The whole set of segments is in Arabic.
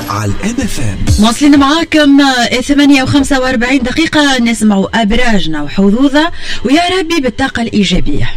على الMFM. مواصلين معاكم 8:45 دقيقة نسمعوا أبراجنا وحظوظة ويا ربي بالطاقة الإيجابية.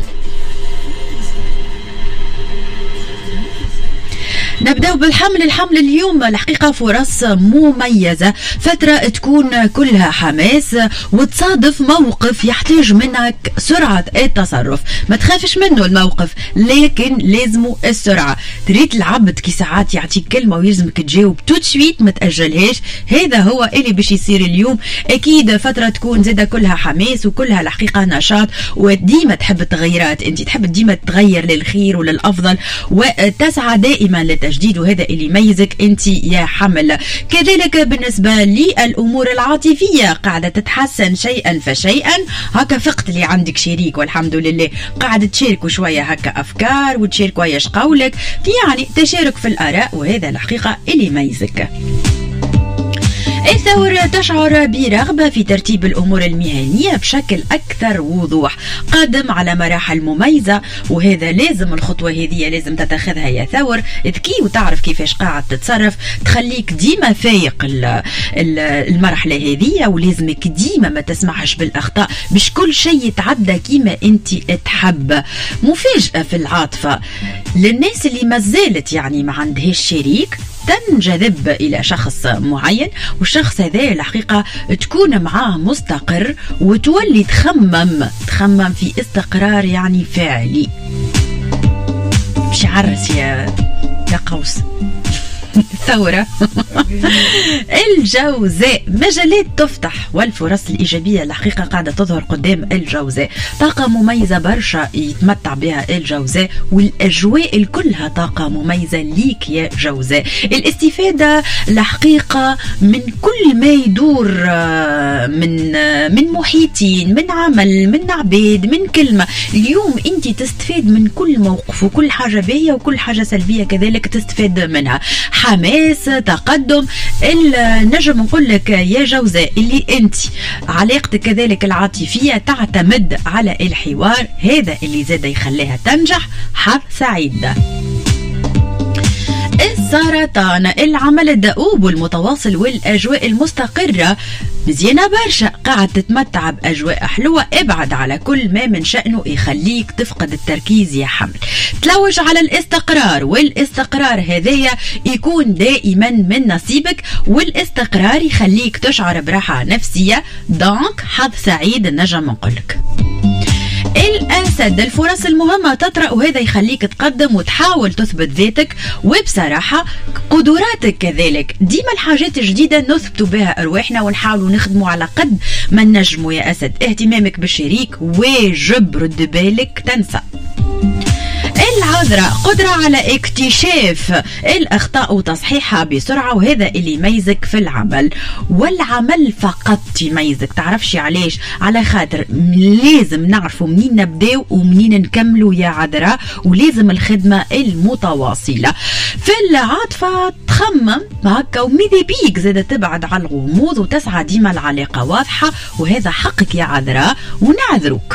نبدأ بالحمل. الحمل اليوم الحقيقة فرص مميزة، فترة تكون كلها حماس وتصادف موقف يحتاج منك سرعة التصرف. ما تخافش منه الموقف، لكن لازمه السرعة. تريد العبد كي ساعات يعطيك كلمة ويلزمك تجاوب توت سويت، ما تأجلهاش. هذا هو اللي باش يصير اليوم. أكيد فترة تكون زادة كلها حماس وكلها الحقيقة نشاط، وديما تحب التغيرات. انت تحب ديما تغير للخير وللأفضل وتسعى دائما للتجديد، وهذا اللي يميزك انت يا حمل. كذلك بالنسبة للأمور العاطفية قاعدة تتحسن شيئا فشيئا. هكا فقت اللي عندك شريك والحمد لله، قاعدة تشاركوا شوية هكا أفكار وتشاركوا ايش قولك، يعني تشارك في الآراء، وهذا الحقيقة اللي يميزك. الثور تشعر برغبة في ترتيب الأمور المهنية بشكل أكثر وضوح، قادم على مراحل مميزة، وهذا لازم الخطوة هذه لازم تتخذها يا ثور ذكي وتعرف كيفاش قاعد تتصرف، تخليك ديما فايق المرحلة هذه، ولازمك ديما ما تسمحش بالأخطاء باش كل شيء يتعدى كيما انت تحب. مفاجأة في العاطفة للناس اللي ما زالت يعني ما عندهاش شريك، تنجذب إلى شخص معين، والشخص هذا الحقيقة تكون معاه مستقر وتولي تخمم في استقرار يعني فعلي. مش عرس يا قوس ثورة. الجوزاء مجالات تفتح والفرص الإيجابية الحقيقة قاعدة تظهر قدام الجوزاء. طاقة مميزة برشا يتمتع بها الجوزاء، والأجواء كلها طاقة مميزة ليك يا جوزاء. الاستفادة الحقيقة من كل ما يدور من محيطين، من عمل، من عباد، من كلمة. اليوم انت تستفاد من كل موقف، وكل حاجة باهية وكل حاجة سلبية كذلك تستفاد منها. حماس، تقدم. نجم نقول لك يا جوزاء اللي انت علاقتك كذلك العاطفية تعتمد على الحوار، هذا اللي زاد يخليها تنجح. حظ سعيد. السرطان العمل الدؤوب والمتواصل والأجواء المستقرة مزيانة برشا، قاعد تتمتع بأجواء حلوة. ابعد على كل ما من شأنه يخليك تفقد التركيز يا حمل. تلوج على الاستقرار، والاستقرار هذايا يكون دائما من نصيبك، والاستقرار يخليك تشعر براحة نفسية. دونك حظ سعيد نجم نقولك. الأسد الفرص المهمة تطرأ، وهذا يخليك تقدم وتحاول تثبت ذاتك، وبصراحة قدراتك كذلك. ديما الحاجات الجديدة نثبت بها أرواحنا ونحاولوا نخدموا على قد ما نجموا يا أسد. اهتمامك بالشريك واجب، رد بالك تنسى. العذراء قدرة على اكتشاف الأخطاء وتصحيحها بسرعة، وهذا اللي يميزك في العمل. والعمل فقط يميزك، تعرفش علاش؟ على خاطر لازم نعرفوا منين نبداو ومنين نكملوا يا عذراء، ولازم الخدمة المتواصلة. في العاطفة تخمم هكا وماذا بيك زاد تبعد على الغموض وتسعى ديما العلاقة واضحة، وهذا حقك يا عذراء ونعذروك.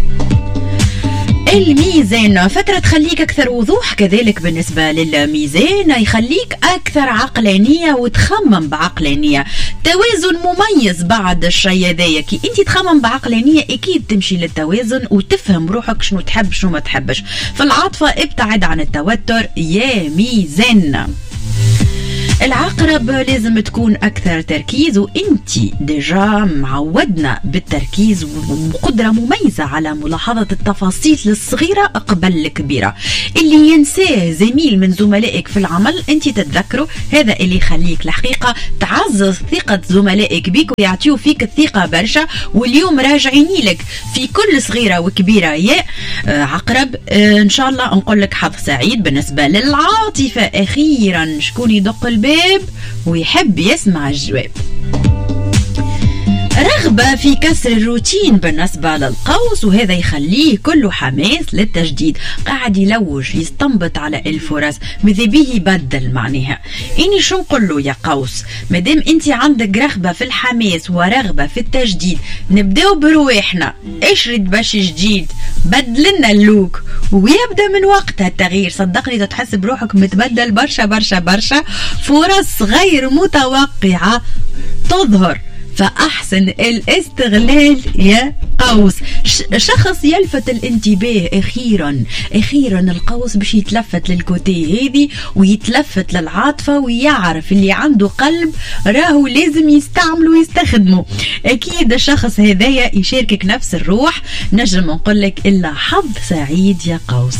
الميزان فترة تخليك أكثر وضوح، كذلك بالنسبة للميزان يخليك أكثر عقلانية وتخمم بعقلانية. توازن مميز بعد الشيء ذاك، كي أنت تخمم بعقلانية أكيد تمشي للتوازن وتفهم روحك شنو تحب شنو ما تحبش. في العاطفة ابتعد عن التوتر يا ميزان. العقرب لازم تكون أكثر تركيز، وإنتي ديجا معودنا بالتركيز وقدرة مميزة على ملاحظة التفاصيل الصغيرة قبل الكبيرة. اللي ينساه زميل من زملائك في العمل انتي تتذكره، هذا اللي يخليك الحقيقة تعزز ثقة زملائك بيك ويعطيو فيك الثقة برشا، واليوم راجعيني لك في كل صغيرة وكبيرة يا عقرب. إن شاء الله نقول لك حظ سعيد. بالنسبة للعاطفة أخيرا شكون يدق الباب ويحب يسمع الجواب. رغبة في كسر الروتين بالنسبة بالنسبة للقوس، وهذا يخليه كله حماس للتجديد، قاعد يلوج يستنبط على الفرص، ماذا به يبدل معناها. إني شو نقول له يا قوس؟ مادام أنت عندك رغبة في الحماس ورغبة في التجديد، نبداو برواحنا، اشرد باش جديد، بدلنا اللوك ويبدأ من وقتها التغيير. صدقني تحس بروحك متبدل برشا برشا برشا، فرص غير متوقعة تظهر، فأحسن الاستغلال يا قوس. شخص يلفت الانتباه أخيرا القوس باش يتلفت للكوتي هذه ويتلفت للعاطفة، ويعرف اللي عنده قلب راهو لازم يستعمله ويستخدمه. أكيد الشخص هذايا يشاركك نفس الروح، نجم نقولك إلا حظ سعيد يا قوس.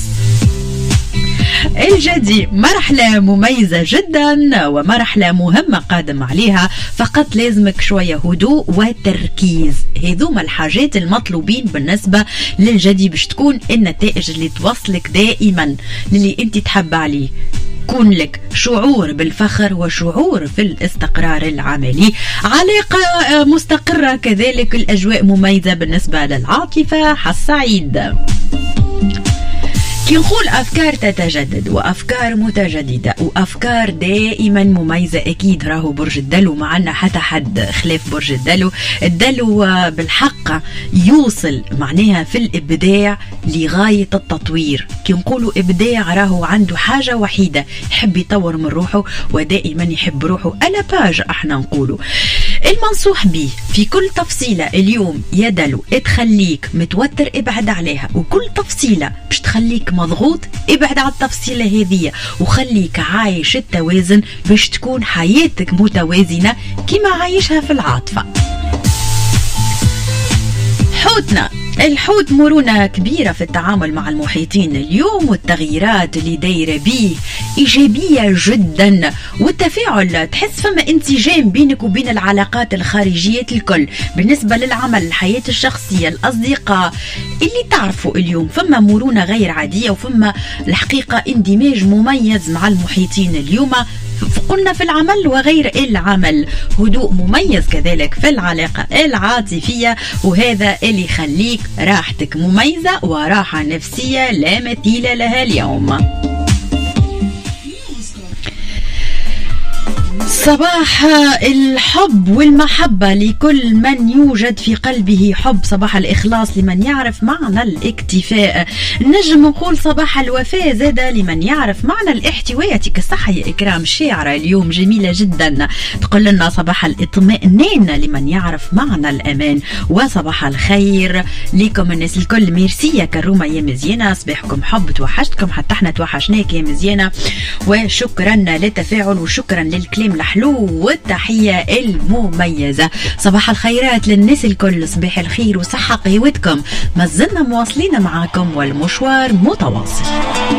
الجدي مرحلة مميزة جدا ومرحلة مهمة قادم عليها، فقط لازمك شوية هدوء وتركيز، هذوما الحاجات المطلوبين بالنسبة للجدي باش تكون النتائج اللي توصلك دائما للي انت تحب عليه. يكون لك شعور بالفخر وشعور في الاستقرار العملي، علاقة مستقرة، كذلك الأجواء مميزة بالنسبة للعاطفة. حسعيد كي نقول أفكار تتجدد وأفكار متجددة وأفكار دائما مميزة، أكيد راهو برج الدلو معنا، حتى حد خلاف برج الدلو بالحق يوصل معناها في الإبداع لغاية التطوير. كي نقولوا إبداع راهو عنده حاجة وحيدة، يحب يطور من روحه ودائما يحب روحه ألا باج. احنا نقولوا المنصوح به في كل تفصيلة اليوم يا دلو تخليك متوتر ابعد عليها، وكل تفصيلة باش تخليك مضغوط ابعد على التفصيلة هذه، وخليك عايش التوازن باش تكون حياتك متوازنة كما عايشها في العاطفة. حوتنا الحوت مرونة كبيرة في التعامل مع المحيطين اليوم، والتغييرات اللي دايرة بيه إيجابية جدا، والتفاعل تحس فما انسجام بينك وبين العلاقات الخارجية الكل. بالنسبة للعمل، الحياة الشخصية، الأصدقاء اللي تعرفوا اليوم فما مرونة غير عادية، وفما الحقيقة اندماج مميز مع المحيطين اليوم. قلنا في العمل وغير العمل، هدوء مميز كذلك في العلاقة العاطفية، وهذا اللي يخليك راحتك مميزة وراحة نفسية لا مثيل لها اليوم. صباح الحب والمحبة لكل من يوجد في قلبه حب، صباح الإخلاص لمن يعرف معنى الاكتفاء، نجم نقول صباح الوفاء زادة لمن يعرف معنى الاحتواء. يعطيك الصحة يا إكرام، شاعرة اليوم جميلة جدا تقول لنا صباح الإطمئنان لمن يعرف معنى الأمان، وصباح الخير لكم الناس الكل. ميرسي يا كرومة يا مزيانة، صباحكم حب، توحشتكم حتى احنا توحشناك يا مزيانة، وشكرا للتفاعل وشكرا للكلام الحلو والتحية المميزة. صباح الخيرات للناس الكل، صباح الخير وصحة قهوتكم، ما زلنا مواصلين معاكم والمشوار متواصل.